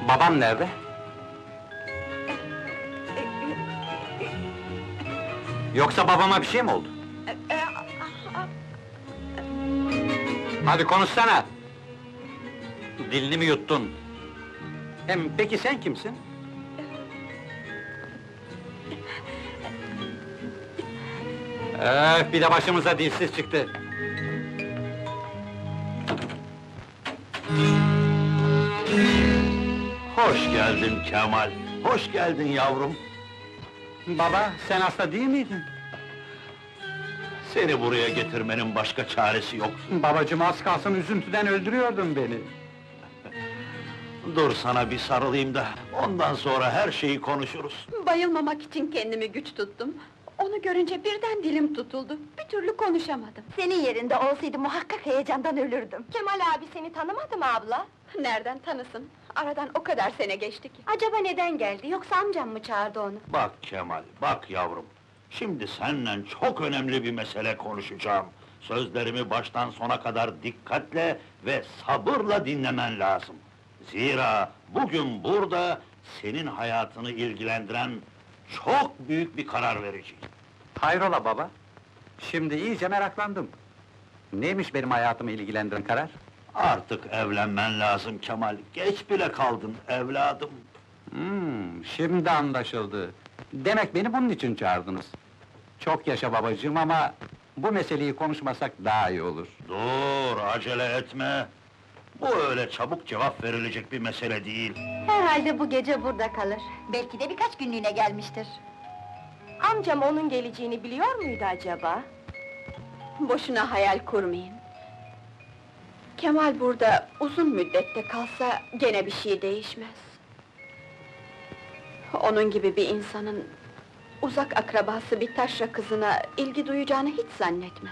Babam nerede? Yoksa babama bir şey mi oldu? Hadi konuşsana! Dilini mi yuttun? Hem peki sen kimsin? Bir de başımıza dilsiz çıktı. Hoş geldin Kemal, hoş geldin yavrum. Baba, sen hasta değil miydin? Seni buraya getirmenin başka çaresi yok. Babacığım, az kalsın üzüntüden öldürüyordun beni. Dur sana bir sarılayım da, ondan sonra her şeyi konuşuruz. Bayılmamak için kendimi güç tuttum. Onu görünce birden dilim tutuldu. Bir türlü konuşamadım. Senin yerinde olsaydı muhakkak heyecandan ölürdüm. Kemal abi seni tanımadı mı abla? Nereden tanısın? Aradan o kadar sene geçti ki. Acaba neden geldi, yoksa amcam mı çağırdı onu? Bak Kemal, bak yavrum. Şimdi seninle çok önemli bir mesele konuşacağım. Sözlerimi baştan sona kadar dikkatle ve sabırla dinlemen lazım. Zira bugün burada senin hayatını ilgilendiren çok büyük bir karar vereceğim. Hayrola baba? Şimdi iyice meraklandım. Neymiş benim hayatımı ilgilendiren karar? Artık evlenmen lazım Kemal, geç bile kaldın evladım. Şimdi anlaşıldı. Demek beni bunun için çağırdınız. Çok yaşa babacığım ama bu meseleyi konuşmasak daha iyi olur. Dur, acele etme. Bu öyle çabuk cevap verilecek bir mesele değil. Herhalde bu gece burada kalır. Belki de birkaç günlüğüne gelmiştir. Amcam onun geleceğini biliyor muydu acaba? Boşuna hayal kurmayın. Kemal burada uzun müddette kalsa gene bir şey değişmez. Onun gibi bir insanın uzak akrabası bir taşra kızına ilgi duyacağını hiç zannetmem.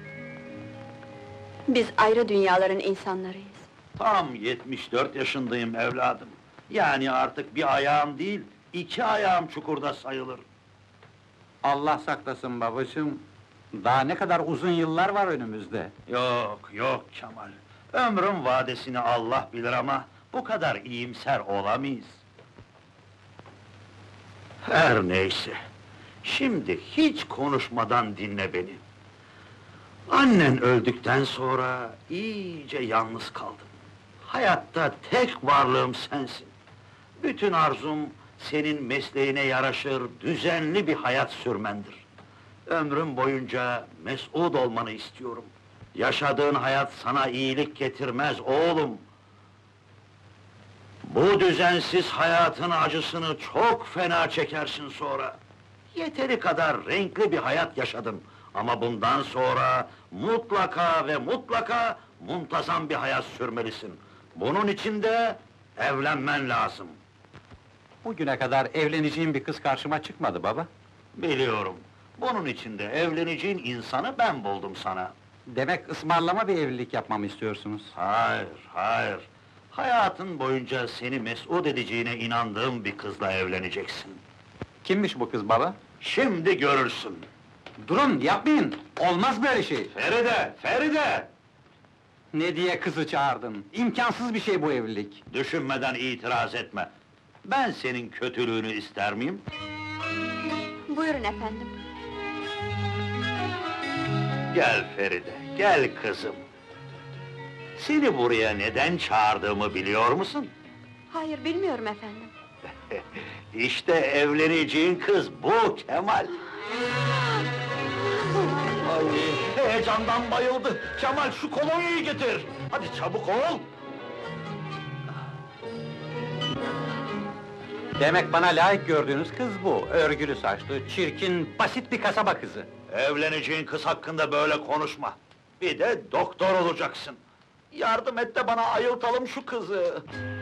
Biz ayrı dünyaların insanlarıyız. Tam 74 yaşındayım evladım. Yani artık bir ayağım değil, 2 ayağım çukurda sayılır. Allah saklasın babacığım. Daha ne kadar uzun yıllar var önümüzde. Yok, yok Kemal. Ömrün vadesini Allah bilir ama bu kadar iyimser olamayız. Her neyse. Şimdi hiç konuşmadan dinle beni. Annen öldükten sonra iyice yalnız kaldım. Hayatta tek varlığım sensin. Bütün arzum senin mesleğine yaraşır, düzenli bir hayat sürmendir. Ömrüm boyunca mes'ud olmanı istiyorum. Yaşadığın hayat sana iyilik getirmez oğlum. Bu düzensiz hayatın acısını çok fena çekersin sonra. Yeteri kadar renkli bir hayat yaşadın. Ama bundan sonra mutlaka ve mutlaka muntazam bir hayat sürmelisin. Bunun için de evlenmen lazım. Bugüne kadar evleneceğim bir kız karşıma çıkmadı baba. Biliyorum. Bunun için de evleneceğin insanı ben buldum sana. Demek ısmarlama bir evlilik yapmamı istiyorsunuz. Hayır, hayır. Hayatın boyunca seni mes'ud edeceğine inandığım bir kızla evleneceksin. Kimmiş bu kız baba? Şimdi görürsün. Durun, yapmayın! Olmaz böyle şey! Feride, Feride! Ne diye kızı çağırdın? İmkansız bir şey bu evlilik! Düşünmeden itiraz etme. Ben senin kötülüğünü ister miyim? Buyurun efendim. Gel Feride, gel kızım. Seni buraya neden çağırdığımı biliyor musun? Hayır, bilmiyorum efendim. İşte evleneceğin kız bu Kemal. Ay, heyecandan bayıldı. Kemal şu kolonyayı getir. Hadi çabuk ol. Demek bana layık gördüğünüz kız bu. Örgülü saçlı, çirkin, basit bir kasaba kızı. Evleneceğin kız hakkında böyle konuşma. Bir de doktor olacaksın. Yardım et de bana ayıltalım şu kızı.